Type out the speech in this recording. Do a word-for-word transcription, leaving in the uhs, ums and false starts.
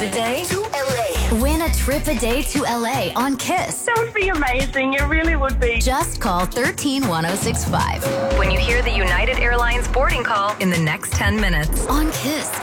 a day to L A. Win a trip a day to L A on Kiss. That would be amazing. It really would be. Just call one three one oh six five when you hear the United Airlines boarding call in the next ten minutes. on Kiss.